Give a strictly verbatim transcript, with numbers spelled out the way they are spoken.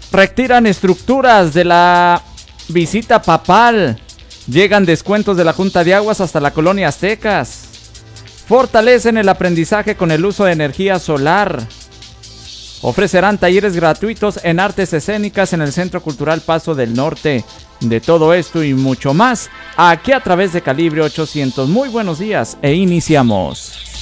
Retiran estructuras de la visita papal. Llegan descuentos de la Junta de Aguas hasta la colonia Aztecas. Fortalecen el aprendizaje con el uso de energía solar. Ofrecerán talleres gratuitos en artes escénicas en el Centro Cultural Paso del Norte. De todo esto y mucho más, aquí a través de Calibre ochocientos. Muy buenos días e iniciamos.